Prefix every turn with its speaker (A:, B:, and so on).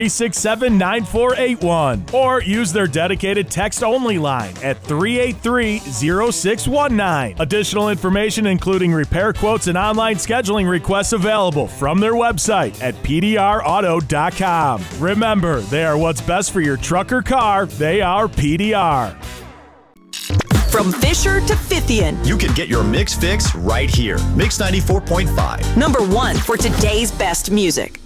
A: 367-9481 or use their dedicated text-only line at 383-0619. Additional information including repair quotes and online scheduling requests available from their website at pdrauto.com. Remember, they are what's best for your truck or car. They are PDR.
B: From Fisher to Fithian,
C: you can get your Mix fix right here. Mix 94.5.
B: #1 for today's best music.